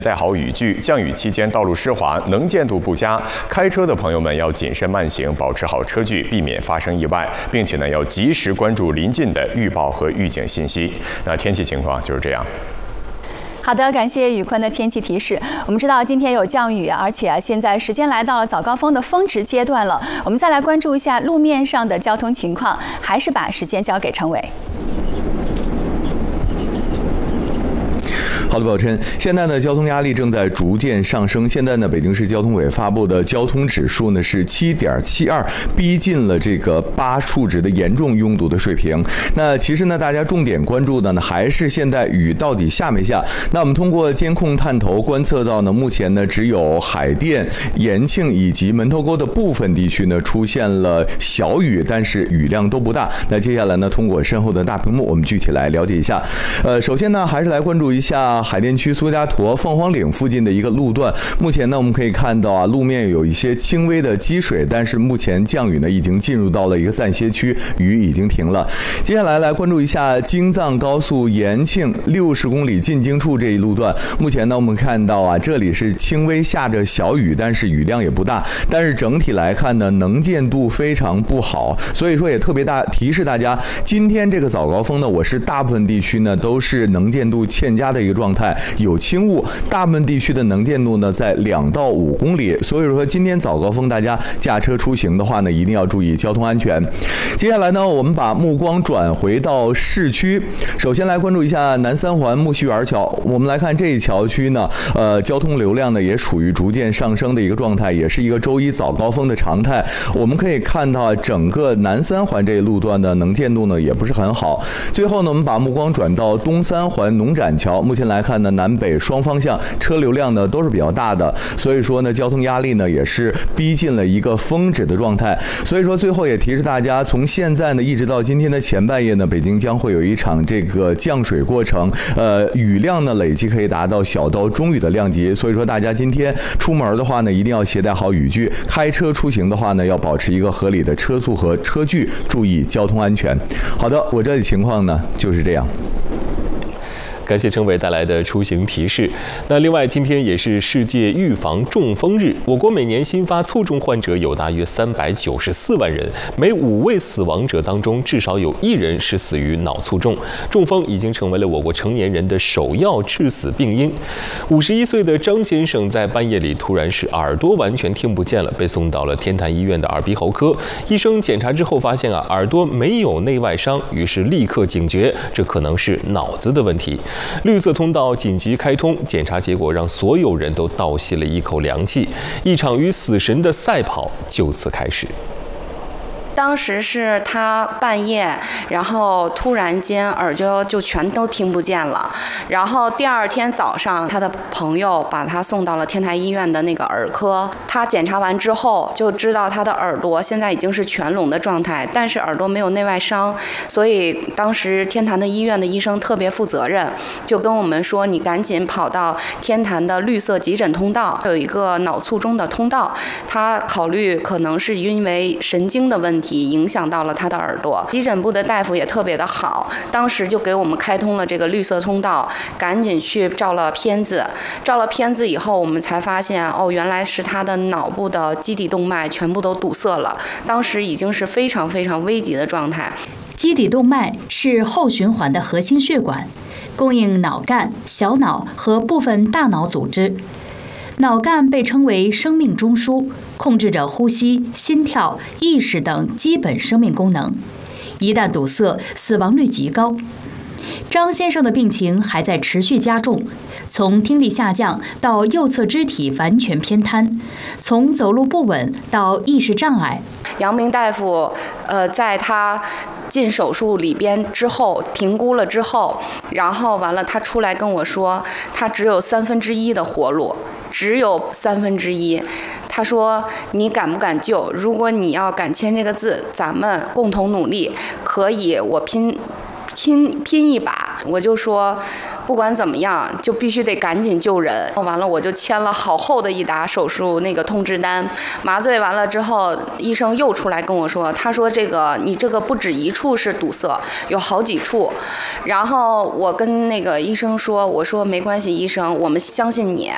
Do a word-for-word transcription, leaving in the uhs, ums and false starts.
带好雨具，降雨期间道路湿滑，能见度不佳，开车的朋友们要谨慎慢行，保持好车距，避免发生意外，并且呢要及时关注临近的预报和预警信息。那天气情况就是这样。 好的，感谢宇坤的天气提示。我们知道今天有降雨，而且啊，现在时间来到了早高峰的峰值阶段了。我们再来关注一下路面上的交通情况，还是把时间交给陈伟。 好的，宝琛，现在呢，交通压力正在逐渐上升。现在呢，北京市交通委发布的交通指数呢是七点七二，逼近了这个八数值的严重拥堵的水平。那其实呢，大家重点关注的呢还是现在雨到底下没下。那我们通过监控探头观测到呢，目前呢只有海淀、延庆以及门头沟的部分地区呢出现了小雨，但是雨量都不大。那接下来呢，通过身后的大屏幕，我们具体来了解一下。呃，首先呢，还是来关注一下 海淀区苏家坨凤凰岭附近的一个路段，目前呢，我们可以看到啊，路面有一些轻微的积水，但是目前降雨呢已经进入到了一个暂歇区，雨已经停了。接下来来关注一下京藏高速延庆六十公里进京处这一路段，目前呢，我们看到啊，这里是轻微下着小雨，但是雨量也不大，但是整体来看呢，能见度非常不好，所以说也特别大提示大家，今天这个早高峰呢，我市大部分地区呢都是能见度欠佳的一个状态。 有轻雾，大部分地区的能见度呢在两到五公里，所以说今天早高峰大家驾车出行的话呢，一定要注意交通安全。接下来呢，我们把目光转回到市区，首先来关注一下南三环木樨园桥。我们来看这一桥区呢，呃，交通流量呢也处于逐渐上升的一个状态，也是一个周一早高峰的常态。我们可以看到整个南三环这一路段的能见度呢也不是很好。最后呢，我们把目光转到东三环农展桥，目前来看呢， 南北双方向车流量呢都是比较大的，所以说呢交通压力呢也是逼近了一个峰值的状态。所以说最后也提示大家，从现在呢一直到今天的前半夜呢，北京将会有一场这个降水过程，呃，雨量呢累计可以达到小到中雨的量级。所以说大家今天出门的话呢，一定要携带好雨具；开车出行的话呢，要保持一个合理的车速和车距，注意交通安全。好的，我这里情况呢就是这样。 感谢陈伟带来的出行提示。那另外，今天也是世界预防中风日。我国每年新发卒中患者有大约三百九十四万人，每五位死亡者当中至少有一人是死于脑卒中。中风已经成为了我国成年人的首要致死病因。五十一岁的张先生在半夜里突然是耳朵完全听不见了，被送到了天坛医院的耳鼻喉科。医生检查之后发现啊，耳朵没有内外伤，于是立刻警觉，这可能是脑子的问题。 绿色通道紧急开通，检查结果让所有人都倒吸了一口凉气，一场与死神的赛跑就此开始。 当时是他半夜，然后突然间耳朵就全都听不见了。然后第二天早上，他的朋友把他送到了天台医院的那个耳科。他检查完之后就知道他的耳朵现在已经是全聋的状态，但是耳朵没有内外伤。所以当时天坛的医院的医生特别负责任，就跟我们说：“你赶紧跑到天坛的绿色急诊通道，有一个脑卒中的通道。他考虑可能是因为神经的问题。” 影响到了他的耳朵，急诊部的大夫也特别的好，当时就给我们开通了这个绿色通道，赶紧去照了片子。照了片子以后，我们才发现哦，原来是他的脑部的基底动脉全部都堵塞了，当时已经是非常非常危急的状态。 基底动脉是后循环的核心血管，供应脑干、小脑和部分大脑组织。 脑干被称为生命中枢，控制着呼吸、心跳、意识等基本生命功能。一旦堵塞，死亡率极高。张先生的病情还在持续加重，从听力下降到右侧肢体完全偏瘫，从走路不稳到意识障碍。 杨明大夫，呃，在他 进手术里边之后评估了之后，然后完了，他出来跟我说，他只有三分之一的活路，只有三分之一。他说：“你敢不敢救？如果你要敢签这个字，咱们共同努力，可以，我拼拼拼一把。”我就说， 不管怎么样，就必须得赶紧救人。完了，我就签了好厚的一沓手术那个通知单。麻醉完了之后，医生又出来跟我说，他说这个你这个不止一处是堵塞，有好几处。然后我跟那个医生说，我说没关系，医生，我们相信你，